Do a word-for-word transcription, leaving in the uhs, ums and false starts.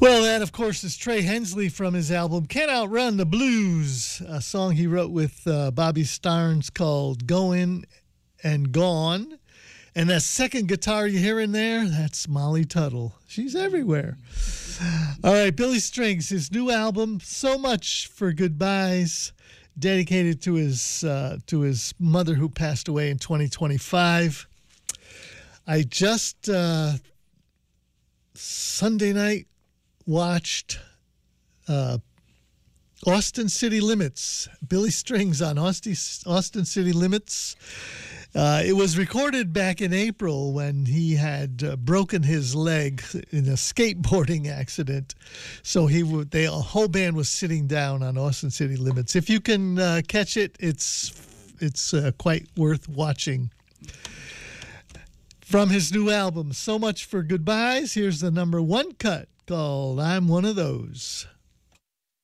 Well, that, of course, is Trey Hensley from his album Can't Outrun the Blues, a song he wrote with uh, Bobby Starnes called Goin' and Gone. And that second guitar you hear in there, that's Molly Tuttle. She's everywhere. All right, Billy Strings, his new album, So Much for Goodbyes, dedicated to his uh, to his mother who passed away in twenty twenty-five. I just, uh, Sunday night, watched uh, Austin City Limits, Billy Strings on Austin, Austin City Limits. Uh, it was recorded back in April when he had uh, broken his leg in a skateboarding accident. So he would, they, a whole band was sitting down on Austin City Limits. If you can uh, catch it, it's it's uh, quite worth watching. From his new album, So Much for Goodbyes, here's the number one cut called I'm One of Those.